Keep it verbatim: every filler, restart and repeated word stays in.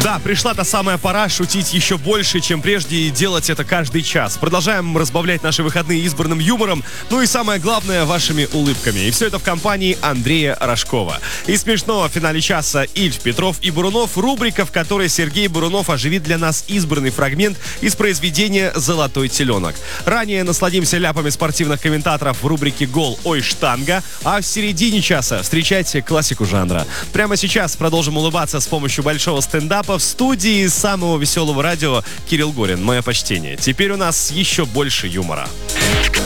Да, пришла та самая пора шутить еще больше, чем прежде, и делать это каждый час. Продолжаем разбавлять наши выходные избранным юмором, ну и самое главное, вашими улыбками. И все это в компании Андрея Рожкова. И смешного в финале часа Ильф, Петров и Бурунов, рубрика, в которой Сергей Бурунов оживит для нас избранный фрагмент из произведения «Золотой теленок». Ранее насладимся ляпами спортивных комментаторов в рубрике «Гол, ой, штанга», а в середине часа встречайте классику жанра. Прямо сейчас продолжим улыбаться с помощью большого стендапа в студии самого веселого радио Кирилл Горин. Мое почтение. Теперь у нас еще больше юмора.